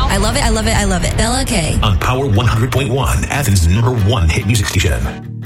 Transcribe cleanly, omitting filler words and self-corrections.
I love it. I love it. I love it. Bella K. On Power 100.1, Athens' #1 hit music station.